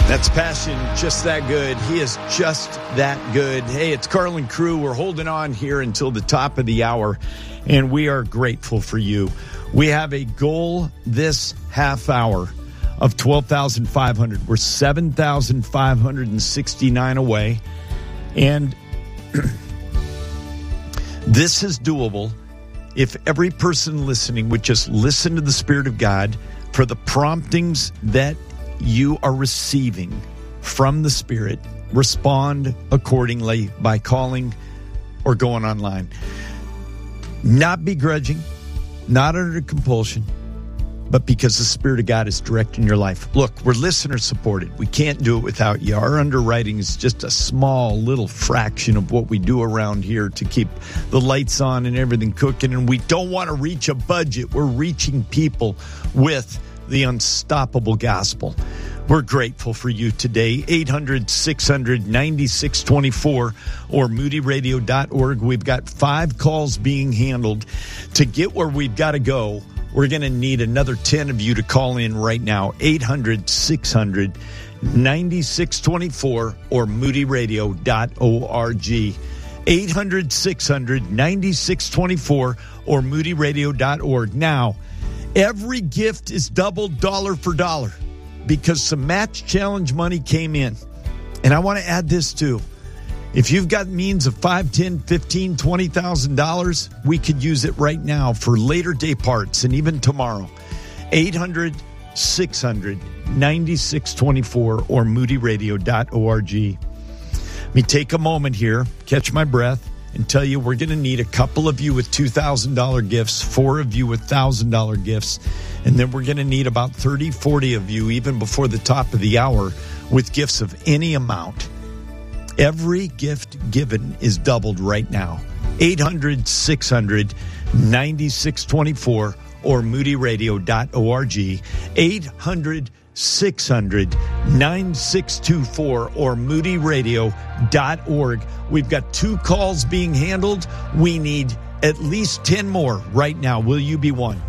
That's passion, just that good. He is just that good. Hey, it's Carlin Crew. We're holding on here until the top of the hour, and we are grateful for you. We have a goal this half hour of 12,500. We're 7,569 away, and this is doable if every person listening would just listen to the Spirit of God for the promptings that you are receiving from the Spirit. Respond accordingly by calling or going online. Not begrudging, not under compulsion, but because the Spirit of God is directing your life. Look, we're listener supported. We can't do it without you. Our underwriting is just a small little fraction of what we do around here to keep the lights on and everything cooking. And we don't want to reach a budget. We're reaching people with the unstoppable gospel. We're grateful for you today. 800-600-9624 or moodyradio.org. We've got 5 calls being handled. To get where we've got to go, we're going to need another 10 of you to call in right now. 800-600-9624 or moodyradio.org. 800-600-9624 or moodyradio.org. Now, every gift is doubled dollar for dollar because some match challenge money came in. And I want to add this too. If you've got means of $5,000, $10,000, $15,000, $20,000, we could use it right now for later day parts and even tomorrow. 800-600-9624 or moodyradio.org. Let me take a moment here, catch my breath, and tell you we're going to need a couple of you with $2,000 gifts, 4 of you with $1,000 gifts, and then we're going to need about 30, 40 of you even before the top of the hour with gifts of any amount. Every gift given is doubled right now. 800-600-9624 or moodyradio.org. 800-600-9624 or moodyradio.org. We've got 2 calls being handled. We need at least 10 more right now. Will you be one?